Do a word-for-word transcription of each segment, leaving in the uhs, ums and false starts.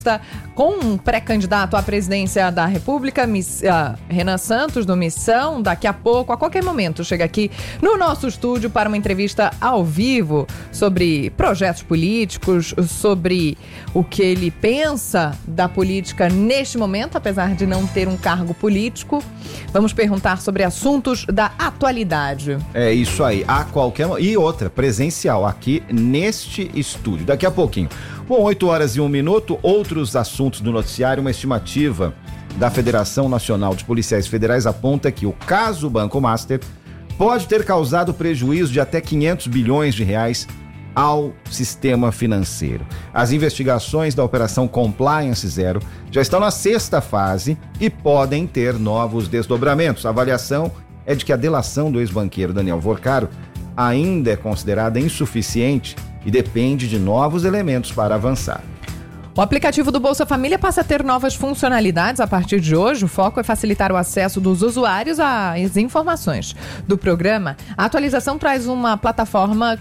com um pré-candidato à presidência da República, Miss, uh, Renan Santos, do Missão. Daqui a pouco, a qualquer momento, chega aqui no nosso estúdio para uma entrevista ao vivo sobre projetos políticos, sobre o que ele pensa da política neste momento, apesar de não ter um cargo político. Vamos perguntar sobre assuntos da atualidade. É isso aí, a qualquer momento. E outra, presencial, aqui neste estúdio. Daqui a pouquinho. Bom, oito horas e um minuto, outros assuntos do noticiário. Uma estimativa da Federação Nacional de Policiais Federais aponta que o caso Banco Master pode ter causado prejuízo de até quinhentos bilhões de reais ao sistema financeiro. As investigações da Operação Compliance Zero já estão na sexta fase e podem ter novos desdobramentos. A avaliação é de que a delação do ex-banqueiro Daniel Vorcaro ainda é considerada insuficiente e depende de novos elementos para avançar. O aplicativo do Bolsa Família passa a ter novas funcionalidades a partir de hoje. O foco é facilitar o acesso dos usuários às informações do programa. A atualização traz uma plataforma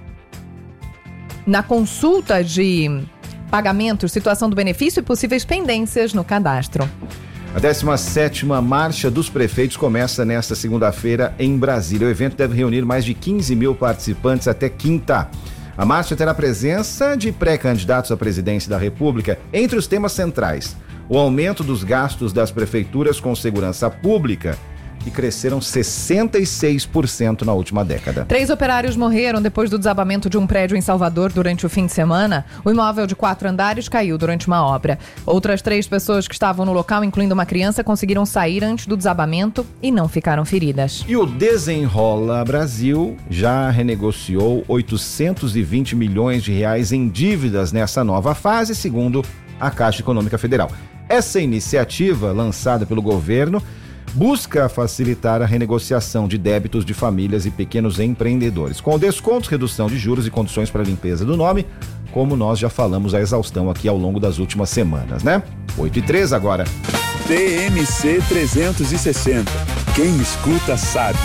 na consulta de pagamentos, situação do benefício e possíveis pendências no cadastro. A décima sétima Marcha dos Prefeitos começa nesta segunda-feira em Brasília. O evento deve reunir mais de quinze mil participantes até quinta. A marcha terá presença de pré-candidatos à presidência da República. Entre os temas centrais, o aumento dos gastos das prefeituras com segurança pública, que cresceram sessenta e seis por cento na última década. Três operários morreram depois do desabamento de um prédio em Salvador durante o fim de semana. O imóvel de quatro andares caiu durante uma obra. Outras três pessoas que estavam no local, incluindo uma criança, conseguiram sair antes do desabamento e não ficaram feridas. E o Desenrola Brasil já renegociou oitocentos e vinte milhões de reais em dívidas nessa nova fase, segundo a Caixa Econômica Federal. Essa iniciativa, lançada pelo governo, busca facilitar a renegociação de débitos de famílias e pequenos empreendedores, com descontos, redução de juros e condições para a limpeza do nome, como nós já falamos a exaustão aqui ao longo das últimas semanas, né? oito e três agora. T M C trezentos e sessenta. Quem escuta sabe.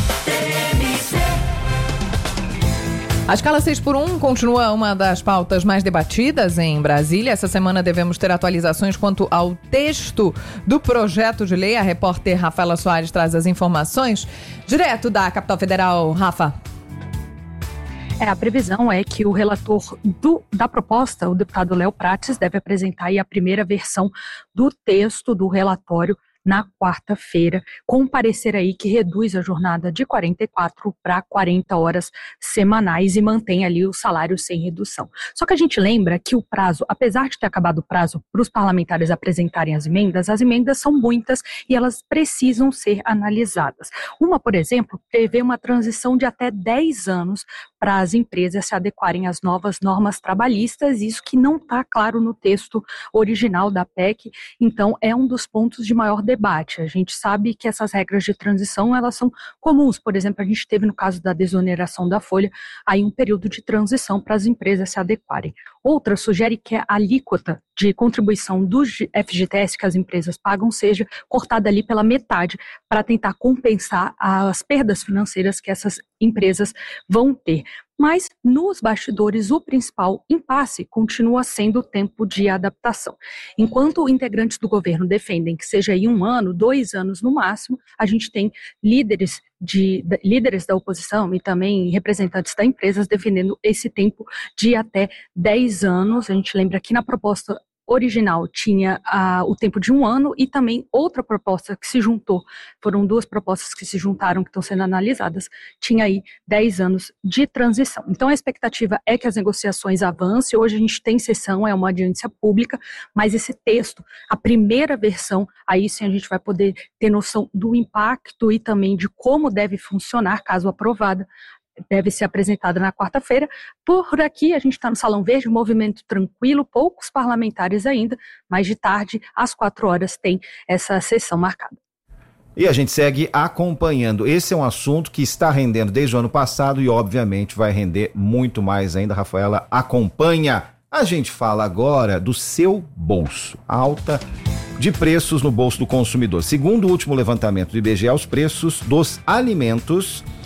A escala seis por um continua uma das pautas mais debatidas em Brasília. Essa semana devemos ter atualizações quanto ao texto do projeto de lei. A repórter Rafaela Soares traz as informações direto da capital federal. Rafa. É, a previsão é que o relator do, da proposta, o deputado Léo Prates, deve apresentar aí a primeira versão do texto do relatório na quarta-feira, com um parecer aí que reduz a jornada de quarenta e quatro para quarenta horas semanais e mantém ali o salário sem redução. Só que a gente lembra que o prazo, apesar de ter acabado o prazo para os parlamentares apresentarem as emendas, as emendas são muitas e elas precisam ser analisadas. Uma, por exemplo, prevê uma transição de até dez anos para as empresas se adequarem às novas normas trabalhistas, isso que não está claro no texto original da P E C, então é um dos pontos de maior debate. A gente sabe que essas regras de transição, elas são comuns. Por exemplo, a gente teve no caso da desoneração da folha, aí um período de transição para as empresas se adequarem. Outra sugere que a alíquota de contribuição do F G T S que as empresas pagam seja cortada ali pela metade para tentar compensar as perdas financeiras que essas empresas vão ter. Mas, nos bastidores, o principal impasse continua sendo o tempo de adaptação. Enquanto integrantes do governo defendem que seja aí um ano, dois anos no máximo, a gente tem líderes, de, líderes da oposição e também representantes da empresas defendendo esse tempo de até dez anos. A gente lembra que na proposta original tinha ah, o tempo de um ano e também outra proposta que se juntou, foram duas propostas que se juntaram, que estão sendo analisadas, tinha aí dez anos de transição. Então a expectativa é que as negociações avancem. Hoje a gente tem sessão, é uma audiência pública, mas esse texto, a primeira versão, aí sim a gente vai poder ter noção do impacto e também de como deve funcionar, caso aprovada, deve ser apresentada na quarta-feira. Por aqui, a gente está no Salão Verde, movimento tranquilo, poucos parlamentares ainda, mas de tarde, às quatro horas, tem essa sessão marcada. E a gente segue acompanhando. Esse é um assunto que está rendendo desde o ano passado e, obviamente, vai render muito mais ainda. Rafaela acompanha. A gente fala agora do seu bolso. Alta de preços no bolso do consumidor. Segundo o último levantamento do I B G E, os preços dos alimentos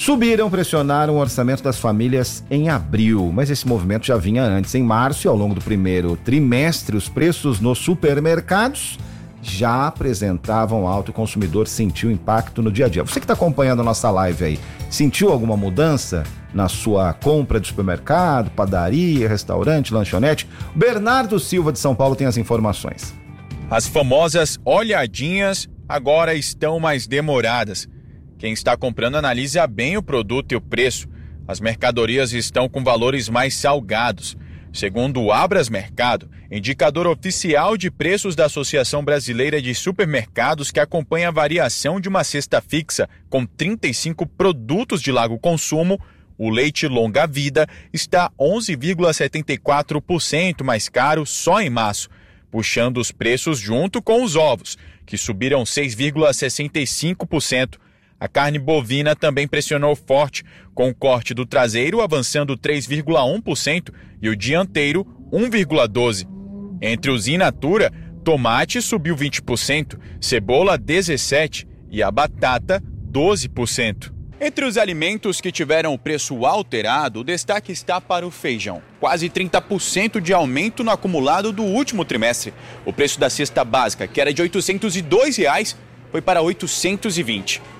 subiram, pressionaram o orçamento das famílias em abril, mas esse movimento já vinha antes. Em março e ao longo do primeiro trimestre, os preços nos supermercados já apresentavam alto e o consumidor sentiu impacto no dia a dia. Você que está acompanhando a nossa live aí, sentiu alguma mudança na sua compra de supermercado, padaria, restaurante, lanchonete? Bernardo Silva de São Paulo tem as informações. As famosas olhadinhas agora estão mais demoradas. Quem está comprando analisa bem o produto e o preço. As mercadorias estão com valores mais salgados. Segundo o Abras Mercado, indicador oficial de preços da Associação Brasileira de Supermercados que acompanha a variação de uma cesta fixa com trinta e cinco produtos de largo consumo, o leite longa-vida está onze vírgula setenta e quatro por cento mais caro só em março, puxando os preços junto com os ovos, que subiram seis vírgula sessenta e cinco por cento. A carne bovina também pressionou forte, com o corte do traseiro avançando três vírgula um por cento e o dianteiro um vírgula doze por cento. Entre os in natura, tomate subiu vinte por cento, cebola dezessete por cento e a batata doze por cento. Entre os alimentos que tiveram o preço alterado, o destaque está para o feijão. Quase trinta por cento de aumento no acumulado do último trimestre. O preço da cesta básica, que era de oitocentos e dois reais, foi para oitocentos e vinte reais.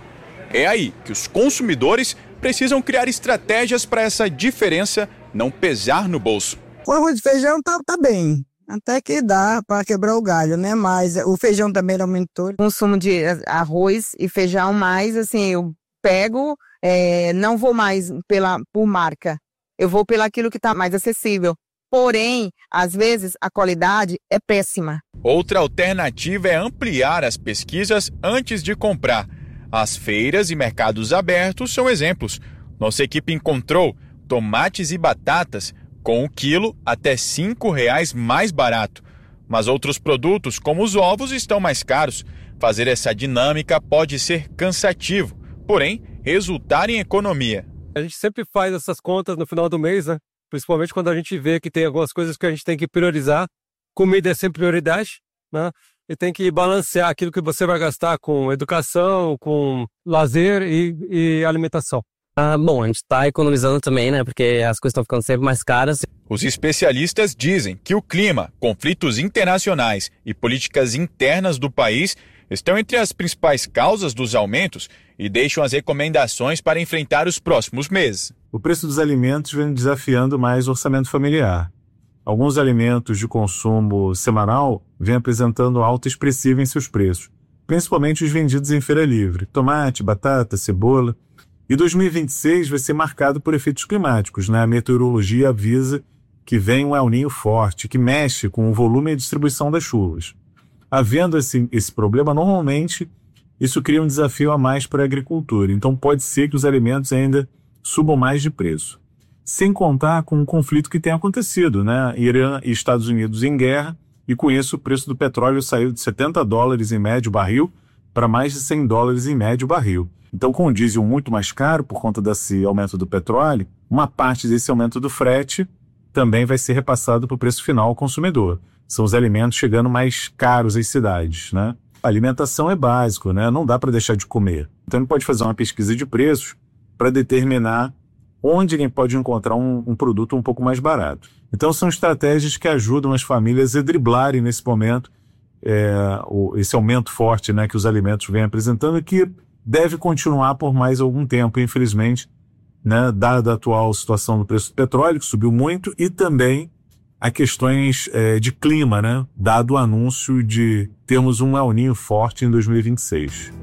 É aí que os consumidores precisam criar estratégias para essa diferença não pesar no bolso. O arroz de feijão tá, tá bem, até que dá para quebrar o galho, né? Mas o feijão também aumentou. O consumo de arroz e feijão mais, assim, eu pego, é, não vou mais pela, por marca, eu vou pelo aquilo que está mais acessível. Porém, às vezes, a qualidade é péssima. Outra alternativa é ampliar as pesquisas antes de comprar. As feiras e mercados abertos são exemplos. Nossa equipe encontrou tomates e batatas com o quilo até cinco reais mais barato. Mas outros produtos, como os ovos, estão mais caros. Fazer essa dinâmica pode ser cansativo, porém, resultar em economia. A gente sempre faz essas contas no final do mês, né? Principalmente quando a gente vê que tem algumas coisas que a gente tem que priorizar. Comida é sempre prioridade, né? E tem que balancear aquilo que você vai gastar com educação, com lazer e, e alimentação. Ah, bom, a gente está economizando também, né? Porque as coisas estão ficando sempre mais caras. Os especialistas dizem que o clima, conflitos internacionais e políticas internas do país estão entre as principais causas dos aumentos e deixam as recomendações para enfrentar os próximos meses. O preço dos alimentos vem desafiando mais o orçamento familiar. Alguns alimentos de consumo semanal vêm apresentando alta expressiva em seus preços, principalmente os vendidos em feira livre, tomate, batata, cebola. E dois mil e vinte e seis vai ser marcado por efeitos climáticos, né? A meteorologia avisa que vem um El Niño forte, que mexe com o volume e a distribuição das chuvas. Havendo esse, esse problema, normalmente isso cria um desafio a mais para a agricultura, então pode ser que os alimentos ainda subam mais de preço. Sem contar com o conflito que tem acontecido, né? Irã e Estados Unidos em guerra, e com isso o preço do petróleo saiu de setenta dólares em médio barril para mais de cem dólares em médio barril. Então, com o diesel muito mais caro por conta desse aumento do petróleo, uma parte desse aumento do frete também vai ser repassado para o preço final ao consumidor. São os alimentos chegando mais caros às cidades, né? A alimentação é básico, né? Não dá para deixar de comer. Então, ele pode fazer uma pesquisa de preços para determinar onde ele pode encontrar um, um produto um pouco mais barato. Então, são estratégias que ajudam as famílias a driblarem nesse momento é, o, esse aumento forte, né, que os alimentos vêm apresentando e que deve continuar por mais algum tempo, infelizmente, né, dada a atual situação do preço do petróleo, que subiu muito, e também a questões é, de clima, né, dado o anúncio de termos um El Niño forte em dois mil e vinte e seis.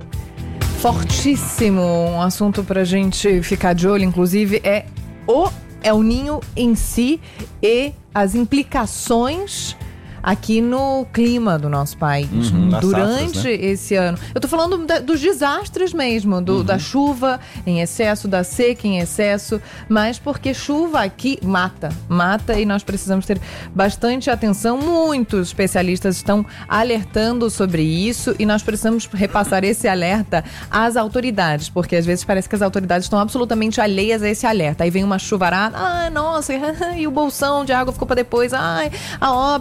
Fortíssimo, um assunto pra gente ficar de olho, inclusive, é o El Niño em si e as implicações aqui no clima do nosso país, uhum, durante safras, né? esse ano. Eu tô falando da, dos desastres mesmo, do, uhum. da chuva em excesso, da seca em excesso, mas porque chuva aqui mata, mata e nós precisamos ter bastante atenção. Muitos especialistas estão alertando sobre isso e nós precisamos repassar esse alerta às autoridades, porque às vezes parece que as autoridades estão absolutamente alheias a esse alerta. Aí vem uma chuvarada, ai, nossa, e o bolsão de água ficou para depois, ai, a obra ficou para depois.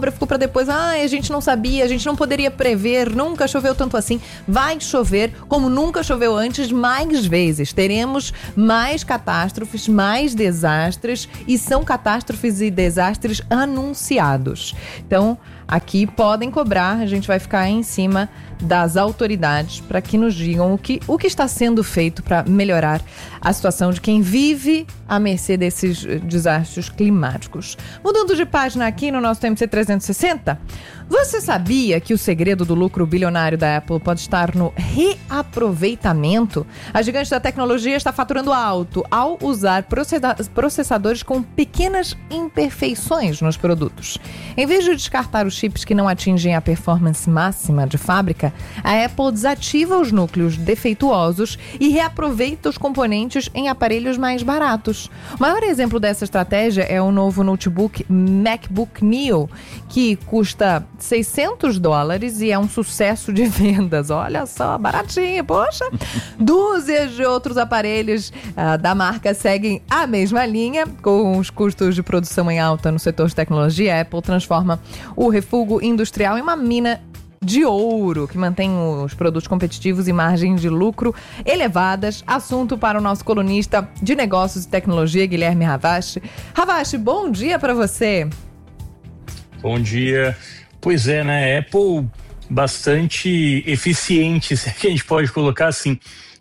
depois, ah, a gente não sabia, a gente não poderia prever, nunca choveu tanto assim. Vai chover como nunca choveu antes, mais vezes. Teremos mais catástrofes, mais desastres, e são catástrofes e desastres anunciados. Então, aqui podem cobrar, a gente vai ficar em cima das autoridades para que nos digam o que, o que está sendo feito para melhorar a situação de quem vive à mercê desses desastres climáticos. Mudando de página aqui no nosso T M C trezentos e sessenta, você sabia que o segredo do lucro bilionário da Apple pode estar no reaproveitamento? A gigante da tecnologia está faturando alto ao usar processadores com pequenas imperfeições nos produtos. Em vez de descartar os chips que não atingem a performance máxima de fábrica, a Apple desativa os núcleos defeituosos e reaproveita os componentes em aparelhos mais baratos. O maior exemplo dessa estratégia é o novo notebook MacBook Neo, que custa seiscentos dólares e é um sucesso de vendas. Olha só, baratinho, poxa! Dúzias de outros aparelhos ah, da marca seguem a mesma linha. Com os custos de produção em alta no setor de tecnologia, a Apple transforma o refúgio industrial em uma mina de ouro, que mantém os produtos competitivos e margens de lucro elevadas. Assunto para o nosso colunista de negócios e tecnologia, Guilherme Ravache. Ravache, bom dia para você. Bom dia. Pois é, né? Apple bastante eficiente, se a gente pode colocar assim.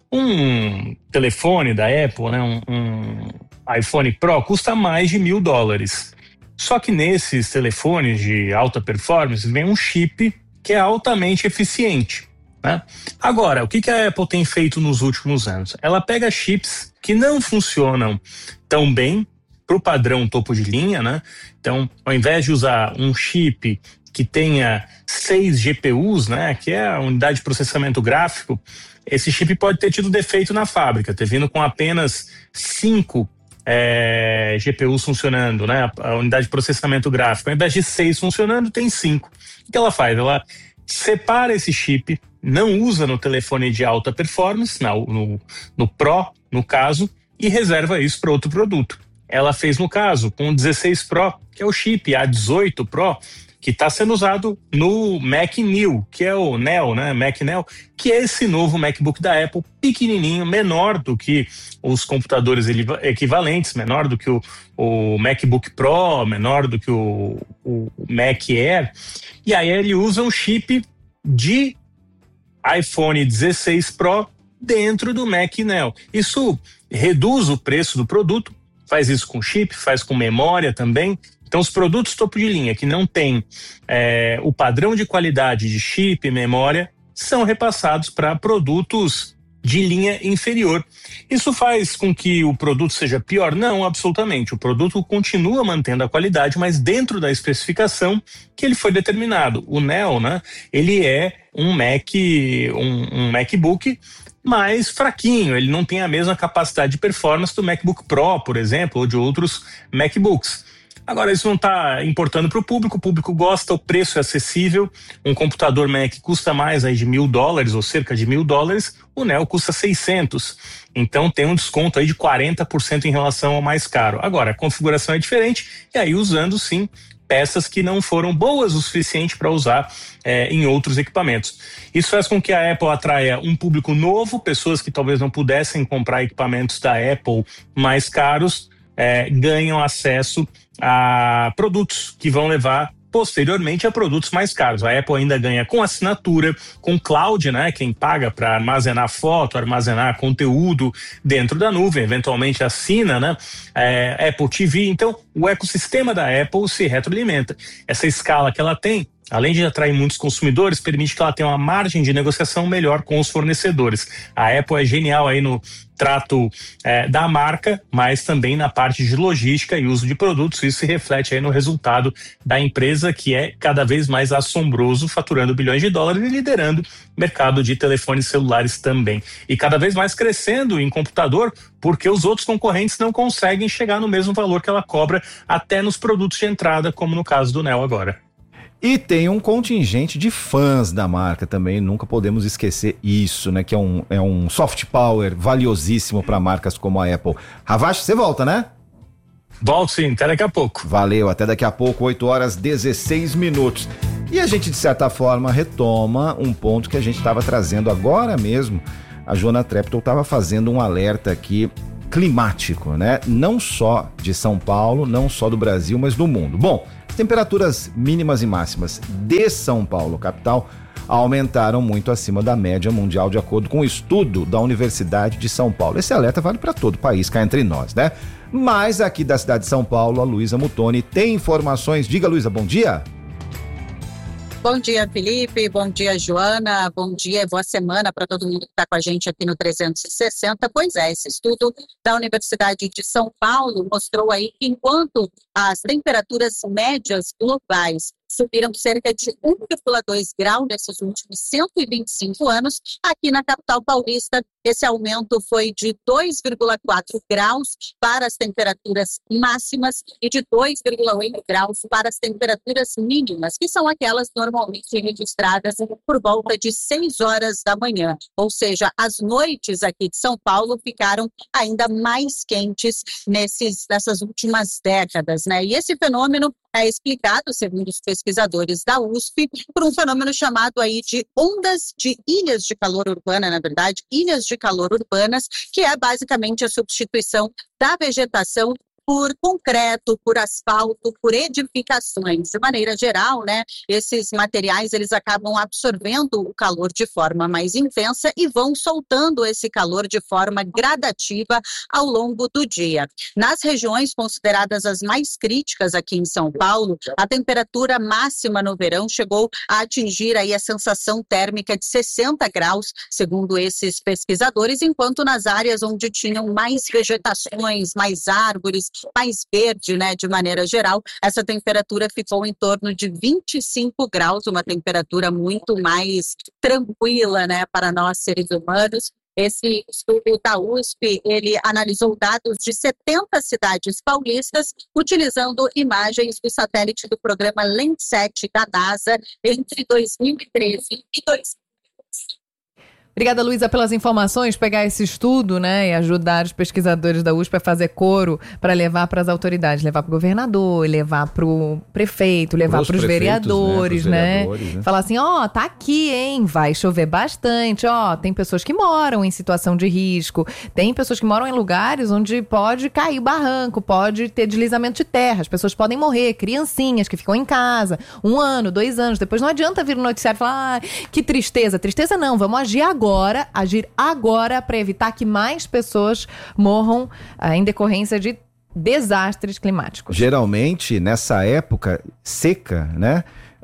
Um telefone da Apple, né? Um, um iPhone Pro custa mais de mil dólares. Só que nesses telefones de alta performance vem um chip que é altamente eficiente, né? Agora, o que que a Apple tem feito nos últimos anos? Ela pega chips que não funcionam tão bem para o padrão topo de linha, né? Então, ao invés de usar um chip que tenha seis G P Us, né, que é a unidade de processamento gráfico, esse chip pode ter tido defeito na fábrica, ter vindo com apenas cinco é, G P Us funcionando, né, a unidade de processamento gráfico. Ao invés de seis funcionando, tem cinco. O que ela faz? Ela separa esse chip, não usa no telefone de alta performance, no, no, no Pro, no caso, e reserva isso para outro produto. Ela fez no caso com o dezesseis Pro, que é o chip A dezoito Pro, que está sendo usado no Mac Neo, que é o Neo, né? Mac Neo, que é esse novo MacBook da Apple, pequenininho, menor do que os computadores equivalentes, menor do que o, o MacBook Pro, menor do que o, o Mac Air. E aí ele usa um chip de iPhone dezesseis Pro dentro do Mac Neo. Isso reduz o preço do produto, faz isso com chip, faz com memória também. Então, os produtos topo de linha que não têm é, o padrão de qualidade de chip e memória são repassados para produtos de linha inferior. Isso faz com que o produto seja pior? Não, absolutamente. O produto continua mantendo a qualidade, mas dentro da especificação que ele foi determinado. O Neo, né, ele é um Mac, um, um MacBook mais fraquinho, ele não tem a mesma capacidade de performance do MacBook Pro, por exemplo, ou de outros MacBooks. Agora, isso não está importando para o público, o público gosta, o preço é acessível, um computador Mac custa mais aí de mil dólares, ou cerca de mil dólares, o Neo custa seiscentos, então tem um desconto aí de quarenta por cento em relação ao mais caro. Agora, a configuração é diferente, e aí usando sim peças que não foram boas o suficiente para usar é, em outros equipamentos. Isso faz com que a Apple atraia um público novo, pessoas que talvez não pudessem comprar equipamentos da Apple mais caros, é, ganham acesso a produtos que vão levar posteriormente a produtos mais caros. A Apple ainda ganha com assinatura, com cloud, né? Quem paga para armazenar foto, armazenar conteúdo dentro da nuvem, eventualmente assina, né? É, Apple T V. Então, o ecossistema da Apple se retroalimenta. Essa escala que ela tem, além de atrair muitos consumidores, permite que ela tenha uma margem de negociação melhor com os fornecedores. A Apple é genial aí no trato é, da marca, mas também na parte de logística e uso de produtos. Isso se reflete aí no resultado da empresa, que é cada vez mais assombroso, faturando bilhões de dólares e liderando o mercado de telefones celulares também. E cada vez mais crescendo em computador, porque os outros concorrentes não conseguem chegar no mesmo valor que ela cobra até nos produtos de entrada, como no caso do Neo agora. E tem um contingente de fãs da marca também, nunca podemos esquecer isso, né? Que é um, é um soft power valiosíssimo para marcas como a Apple. Ravache, você volta, né? Volto sim, até daqui a pouco. Valeu, até daqui a pouco, oito horas e dezesseis minutos. E a gente, de certa forma, retoma um ponto que a gente estava trazendo agora mesmo. A Joana Treptow estava fazendo um alerta aqui climático, né? Não só de São Paulo, não só do Brasil, mas do mundo. Bom, as temperaturas mínimas e máximas de São Paulo, capital, aumentaram muito acima da média mundial, de acordo com um estudo da Universidade de São Paulo. Esse alerta vale para todo o país, cá entre nós, né? Mas aqui da cidade de São Paulo, a Luísa Muttoni tem informações. Diga, Luísa, bom dia. Bom dia, Felipe. Bom dia, Joana. Bom dia e boa semana para todo mundo que está com a gente aqui no trezentos e sessenta. Pois é, esse estudo da Universidade de São Paulo mostrou aí que enquanto as temperaturas médias globais subiram cerca de um vírgula dois grau nesses últimos cento e vinte e cinco anos, aqui na capital paulista esse aumento foi de dois vírgula quatro graus para as temperaturas máximas e de dois vírgula oito graus para as temperaturas mínimas, que são aquelas normalmente registradas por volta de seis horas da manhã. Ou seja, as noites aqui de São Paulo ficaram ainda mais quentes nesses, nessas últimas décadas, né? E esse fenômeno é explicado, segundo os pesquisadores da U S P, por um fenômeno chamado aí de ondas de ilhas de calor urbana, na verdade, ilhas de calor urbanas, que é basicamente a substituição da vegetação por concreto, por asfalto, por edificações. De maneira geral, né, esses materiais eles acabam absorvendo o calor de forma mais intensa e vão soltando esse calor de forma gradativa ao longo do dia. Nas regiões consideradas as mais críticas aqui em São Paulo, a temperatura máxima no verão chegou a atingir aí a sensação térmica de sessenta graus, segundo esses pesquisadores, enquanto nas áreas onde tinham mais vegetações, mais árvores, mais verde, né, de maneira geral, essa temperatura ficou em torno de vinte e cinco graus, uma temperatura muito mais tranquila, né, para nós seres humanos. Esse estudo da U S P, ele analisou dados de setenta cidades paulistas, utilizando imagens do satélite do programa Landsat da NASA entre dois mil e treze e dois mil e quinze. Obrigada, Luísa, pelas informações, pegar esse estudo, né, e ajudar os pesquisadores da U S P a fazer coro para levar para as autoridades, levar para o governador, levar para o prefeito, levar para os vereadores, né, vereadores, né? Falar assim, ó, oh, tá aqui, hein, vai chover bastante, ó, oh, tem pessoas que moram em situação de risco, tem pessoas que moram em lugares onde pode cair barranco, pode ter deslizamento de terra, as pessoas podem morrer, criancinhas que ficam em casa, um ano, dois anos, depois não adianta vir no noticiário e falar, ah, que tristeza, tristeza não, vamos agir agora. Agora, agir agora para evitar que mais pessoas morram ah, em decorrência de desastres climáticos. Geralmente, nessa época seca, né?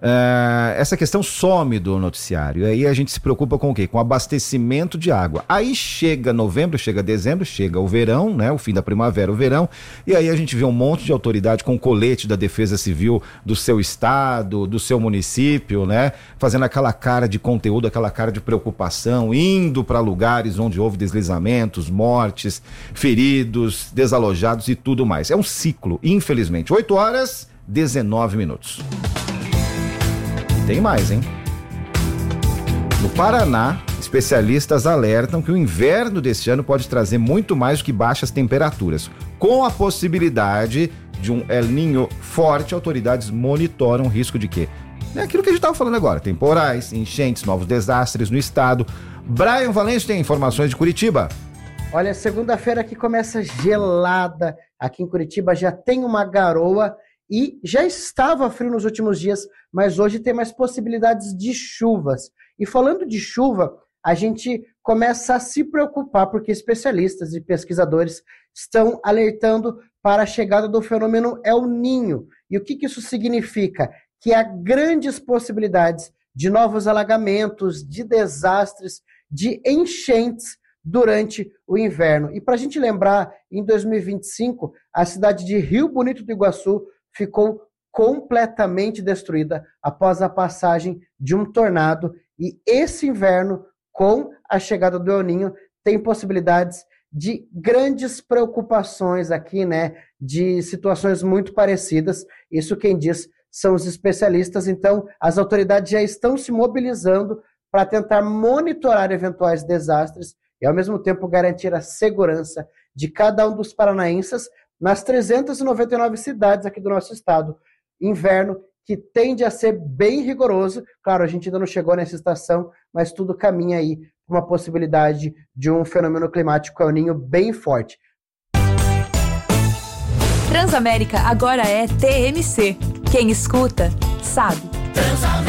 Uh, essa questão some do noticiário. E aí a gente se preocupa com o quê? Com abastecimento de água. Aí chega novembro, chega dezembro, chega o verão, né? O fim da primavera, o verão. E aí a gente vê um monte de autoridade com colete da Defesa Civil do seu estado, do seu município, né? Fazendo aquela cara de conteúdo, aquela cara de preocupação, indo para lugares onde houve deslizamentos, mortes, feridos, desalojados e tudo mais. É um ciclo, infelizmente. oito horas, dezenove minutos. Tem mais, hein? No Paraná, especialistas alertam que o inverno deste ano pode trazer muito mais do que baixas temperaturas. Com a possibilidade de um El Niño forte, autoridades monitoram o risco de quê? É aquilo que a gente estava falando agora, temporais, enchentes, novos desastres no estado. Brian Valente tem informações de Curitiba. Olha, segunda-feira aqui começa gelada. Aqui em Curitiba já tem uma garoa. E já estava frio nos últimos dias, mas hoje tem mais possibilidades de chuvas. E falando de chuva, a gente começa a se preocupar, porque especialistas e pesquisadores estão alertando para a chegada do fenômeno El Niño. E o que, que isso significa? Que há grandes possibilidades de novos alagamentos, de desastres, de enchentes durante o inverno. E para a gente lembrar, em dois mil e vinte e cinco, a cidade de Rio Bonito do Iguaçu ficou completamente destruída após a passagem de um tornado. E esse inverno, com a chegada do El Niño, tem possibilidades de grandes preocupações aqui, né? De situações muito parecidas. Isso quem diz são os especialistas. Então, as autoridades já estão se mobilizando para tentar monitorar eventuais desastres e, ao mesmo tempo, garantir a segurança de cada um dos paranaenses, nas trezentas e noventa e nove cidades aqui do nosso estado. Inverno que tende a ser bem rigoroso. Claro, a gente ainda não chegou nessa estação, mas tudo caminha aí para uma possibilidade de um fenômeno climático El Niño bem forte. Transamérica agora é T M C. Quem escuta, sabe.